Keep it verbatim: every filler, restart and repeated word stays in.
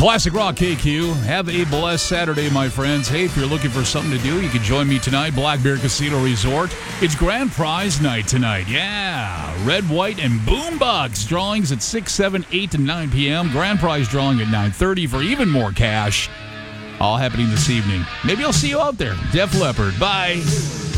Classic Rock K Q. Have a blessed Saturday, my friends. Hey, if you're looking for something to do, you can join me tonight, Black Bear Casino Resort. It's grand prize night tonight. Yeah. Red, white, and boombox drawings at six, seven, eight, and nine p.m. Grand prize drawing at nine thirty for even more cash. All happening this evening. Maybe I'll see you out there. Def Leppard. Bye.